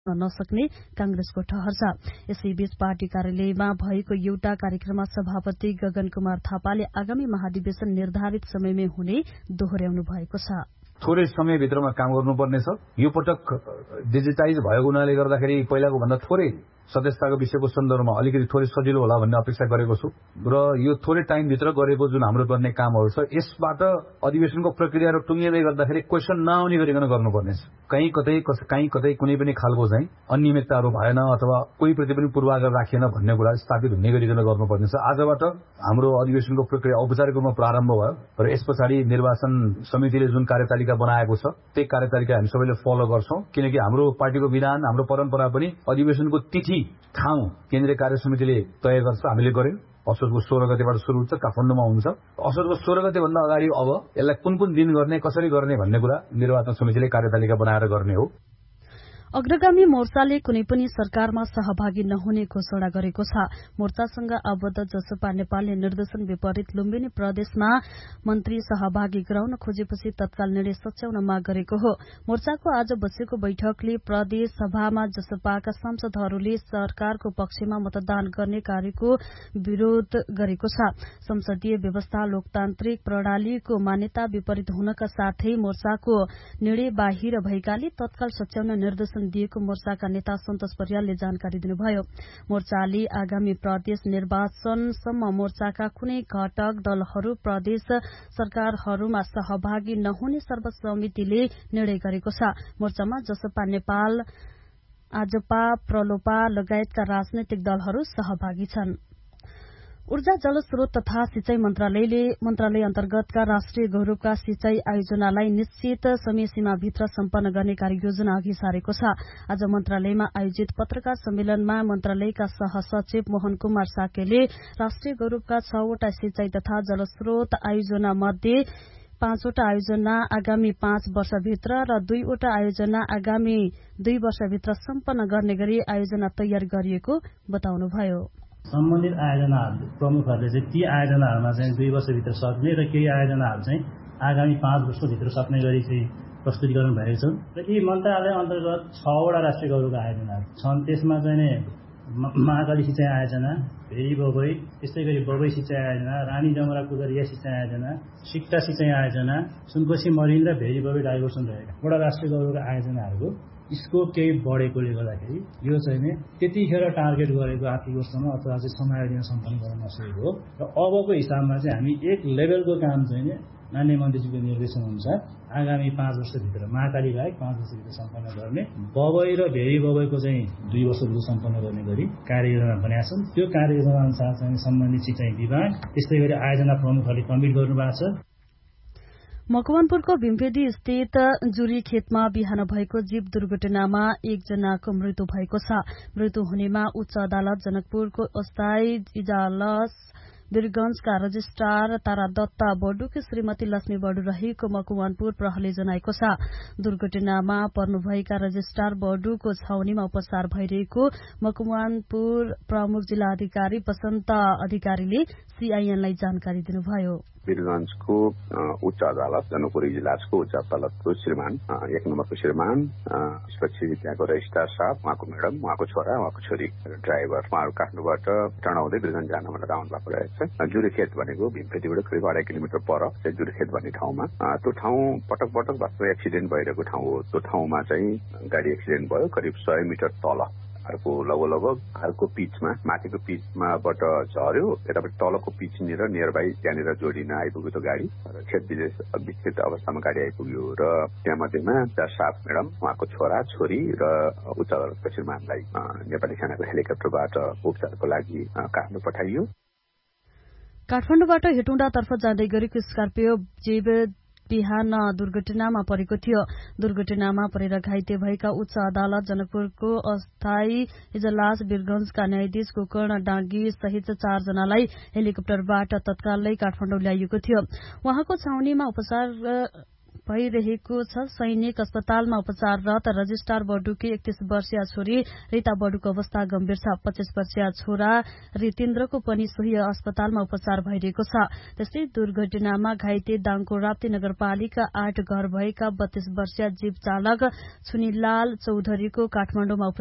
नसक्ने कांग्रेसको ठहर छ। यसैबीच पार्टी कार्यालयमा भएको एउटा कार्यक्रममा सभापति गगन कुमार थापाले आगामी महाधिवेशन निर्धारित समयमै हुने दोहोर्याउनु भएको छ। थोरै समयभित्रमा काम गर्नुपर्ने छ। यो पटक डिजिटाइज भएको हुनाले गर्दाखेरि पहिलाको भन्दा थोरै सदस्यताको विषयको सन्दर्भमा अलिकति थोरै सजिलो होला भन्ने अपेक्षा गरेको छु र यो थोरै टाइमभित्र गरेको जुन हाम्रो गर्ने कामहरू छ यसबाट अधिवेशनको प्रक्रियाहरू टुङ्गिँदै गर्दाखेरि क्वेसन नआउने गरिकन गर्नुपर्ने छ। कहीँ कतै कुनै पनि खालको चाहिँ अनियमितताहरू भएन अथवा कोही प्रति पनि पूर्वाग्रह राखिएन भन्ने कुरा स्थापित हुने गरिकन गर्नुपर्ने छ। आजबाट हाम्रो अधिवेशनको प्रक्रिया औपचारिक रूपमा प्रारम्भ भयो र यस पछाडि निर्वाचन समितिले जुन कार्यतालिका बनाएको छ त्यही कार्यतालिका हामी सबैले फलो गर्छौं, किनकि हाम्रो पार्टीको विधान हाम्रो परम्परा पनि अधिवेशनको तिथि ठाउँ केन्द्रीय कार्य समितिले तय गर्छ। हामीले गर्यौं। असोजको 16 गतेबाट सुरु हुन्छ, काठमाडौँमा हुन्छ। असोजको 16 गते भन्दा अगाडि अब यसलाई कुन दिन गर्ने कसरी गर्ने भन्ने कुरा निर्वाचन समितिले कार्यतालिका बनाएर गर्ने हो। अग्रगामी मोर्चाले कुनै पनि सरकारमा सहभागी नहुने घोषणा गरेको छ। मोर्चासँग आबद्ध जसपा नेपालले निर्देशन विपरीत लुम्बिनी प्रदेशमा मन्त्री सहभागी गराउन खोजेपछि तत्काल निर्णय सच्याउन माग गरेको हो। मोर्चाको आज बसेको बैठकले प्रदेश सभामा जसपाका सांसदहरूले सरकारको पक्षमा मतदान गर्ने कार्यको विरोध गरेको छ। संसदीय व्यवस्था लोकतान्त्रिक प्रणालीको मान्यता विपरीत हुनका साथै मोर्चाको निर्णय बाहिर भएकाले तत्काल सच्याउन निर्देशन दिएको मोर्चाका नेता सन्तोष परियालले जानकारी दिनुभयो। मोर्चाले आगामी प्रदेश निर्वाचनसम्म मोर्चाका कुनै घटक दलहरू प्रदेश सरकारहरूमा सहभागी नहुने सर्वसम्मतिले निर्णय गरेको छ। मोर्चामा जसपा नेपाल, आजपा, प्रलोपा लगायतका राजनैतिक दलहरू सहभागी छन्। ऊर्जा जलस्रोत तथा सिंचाई मन्त्रालय अन्तर्गतका राष्ट्रिय गौरवका सिंचाई आयोजनालाई निश्चित समय सीमाभित्र सम्पन्न गर्ने कार्ययोजना अघि सारेको छ। आज मन्त्रालयमा आयोजित पत्रकार सम्मेलनमा मन्त्रालयका सहसचिव मोहन कुमार साकेले राष्ट्रिय गौरवका 6 वटा सिंचाई तथा जलस्रोत आयोजना मध्ये 5 वटा आयोजना आगामी 5 वर्षभित्र र 2 वटा आयोजना आगामी 2 वर्षभित्र सम्पन्न गर्ने गरी आयोजना तयार गरिएको बताउनुभयो। सम्बन्धित आयोजनाहरू प्रमुखहरूले चाहिँ ती आयोजनाहरूमा चाहिँ 2 वर्षभित्र सक्ने र केही आयोजनाहरू चाहिँ आगामी 5 वर्षभित्र सक्ने गरी चाहिँ प्रस्तुतीकरण भएको छ। र यी मन्त्रालय अन्तर्गत 6 वटा राष्ट्रिय गौरवका आयोजनाहरू छन्। त्यसमा चाहिँ महाकाली सिंचाई आयोजना, भेरी बबई, त्यस्तै गरी बबई सिंचाई आयोजना, रानी जमुना कुदरिया सिंचाई आयोजना, सिक्टा सिंचाई आयोजना, सुनकोशी मरिन र भेरी बबई डाइभर्सन रहेका वटा राष्ट्रिय गौरवका आयोजनाहरूको स्कोप केही बढेकोले गर्दाखेरि यो चाहिँ त्यतिखेर टार्गेट गरेको आर्थिक वर्षमा अथवा चाहिँ समयावधिमा सम्पन्न गर्न नसकेको हो। र अबको हिसाबमा चाहिँ हामी एक लेभलको काम चाहिँ माननीय मन्त्रीजीको निर्देशन अनुसार आगामी 5 वर्षभित्र महाकाली बाहेक 5 वर्षभित्र सम्पन्न गर्ने, बबई र भेरी बबईको चाहिँ 2 वर्षभित्र सम्पन्न गर्ने गरी कार्ययोजना बनाएका छन्। त्यो कार्ययोजना अनुसार चाहिँ सम्बन्धित सिंचाई विभाग त्यस्तै गरी आयोजना प्रमुखहरूले कमिट गर्नुभएको छ। मकवानपुरको भीमवेदी स्थित जुरी खेतमा बिहान भएको जीव दुर्घटनामा 1 जनाको मृत्यु भएको छ। मृत्यु हुनेमा उच्च अदालत जनकपुरको अस्थायी इजलास वीरगंजका रजिस्ट्रार तारा दत्ता बडुकी श्रीमती लक्ष्मी बडु रहेको मकवानपुर प्रहरीले जनाएको छ। दुर्घटनामा पर्नुभएका रजिस्ट्रार बडुको छाउनीमा उपचार भइरहेको मकवानपुर प्रमुख जिल्ला अधिकारी वसन्त अधिकारीले सीआईएनलाई जानकारी दिनुभयो। वीरगंजको उच्च अदालत जनकपुर इजलासको उच्च अदालतको श्रीमान 1 नम्बरको श्रीमान त्यसपछि त्यहाँको रजिस्ट्रार साहब, उहाँको म्याडम, उहाँको छोरा, उहाँको छोरी र ड्राइभर उहाँहरू काठमाडौँबाट टर्नाउँदै वीरगंज जान भनेर आउनु भएको रहेछ। जुरीखेत भनेको भीमवेदीबाट करिब 2.5 किलोमिटर पर जुरीखेत भन्ने ठाउँमा त्यो ठाउँ पटक वास्तव एक्सिडेन्ट भइरहेको ठाउँ हो। त्यो ठाउँमा चाहिँ गाडी एक्सिडेन्ट भयो करिब 100 मिटर तल अर्को लगभग घरको पिचमा माथिको पिचमाबाट झर्यो, यतापट्टि तलको पिच नियर बाई त्यहाँनिर जोडिन आइपुग्यो त्यो गाडी र विक्षित अवस्थामा गाडी आइपुग्यो र त्यहाँ मध्येमा 7 म्याडम, उहाँको छोरा छोरी र उच्च अदालतको श्रीमानलाई नेपाली सेनाको हेलिकप्टरबाट उपचारको लागि काठमाडौँ पठाइयो। काठमाडौँबाट हेटौँडातर्फ जाँदै गरेको स्कर्पियो जीव बिहान दुर्घटनामा परेको थियो। दुर्घटनामा परेर घाइते भएका उच्च अदालत जनकपुरको अस्थायी इजलास वीरगंजका न्यायाधीश गोकर्ण डाँगी सहित 4 जनालाई हेलिकप्टरबाट तत्कालै काठमाडौँ ल्याइएको थियो। उहाँको छाउनीमा उपचार भइरहेको छ। सैनिक अस्पतालमा उपचाररत रजिस्ट्रार बडुकी 31 वर्षीय छोरी रीता बडुको अवस्था गम्भीर छ। 25 वर्षीय छोरा रितेन्द्रको पनि सोही अस्पतालमा उपचार भइरहेको छ। त्यस्तै दुर्घटनामा घाइते दाङको राप्ती नगरपालिका 8 घर भएका 32 वर्षीय जीप चालक छुनीलाल चौधरीको काठमाडौँमा